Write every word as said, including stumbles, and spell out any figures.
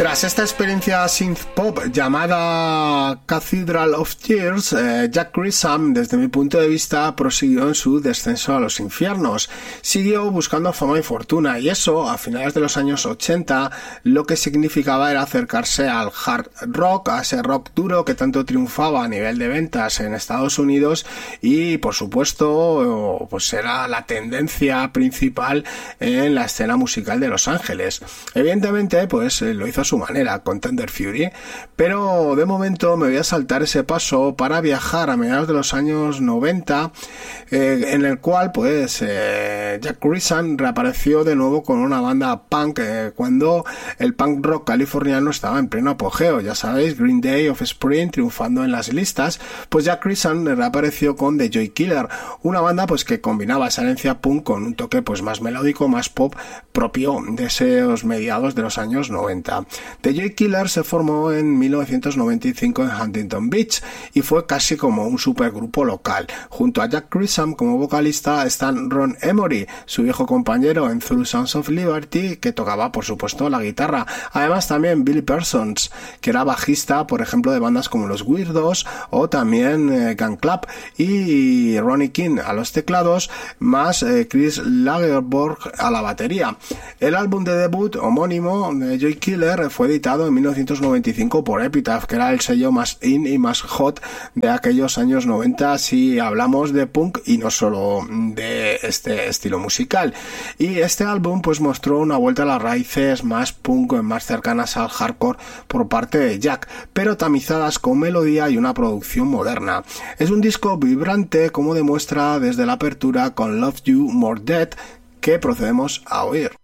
Tras esta experiencia synth pop llamada Cathedral of Tears, eh, Jack Grissom, desde mi punto de vista, prosiguió en su descenso a los infiernos. Siguió buscando fama y fortuna, y eso, a finales de los años ochenta, lo que significaba era acercarse al hard rock, a ese rock duro que tanto triunfaba a nivel de ventas en Estados Unidos, y por supuesto, pues era la tendencia principal en la escena musical de Los Ángeles. Evidentemente, pues lo hizo a su manera con Tender Fury, pero de momento me voy a saltar ese paso para viajar a mediados de los años noventa, eh, en el cual pues eh, Jack Grissom reapareció de nuevo con una banda punk eh, cuando el punk rock californiano estaba en pleno apogeo. Ya sabéis, Green Day, Offspring triunfando en las listas. Pues Jack Grissom reapareció con The Joy Killer, una banda pues que combinaba esa herencia punk con un toque pues más melódico, más pop, propio de esos mediados de los años noventa. The Joy Killer se formó en mil novecientos noventa y cinco en Huntington Beach y fue casi como un supergrupo local. Junto a Jack Grissom como vocalista están Ron Emory, su viejo compañero en Through Sounds of Liberty, que tocaba por supuesto la guitarra. Además también Billy Parsons, que era bajista por ejemplo de bandas como Los Weirdos o también eh, Gun Club, y Ronnie King a los teclados, más eh, Chris Lagerborg a la batería. El álbum de debut homónimo de Joy Killer fue editado en mil novecientos noventa y cinco por Epitaph, que era el sello más in y más hot de aquellos años noventa si hablamos de punk y no solo de este estilo musical. Y este álbum pues mostró una vuelta a las raíces más punk, más cercanas al hardcore por parte de Jack, pero tamizadas con melodía y una producción moderna. Es un disco vibrante, como demuestra desde la apertura con Love You More Dead, que procedemos a oír.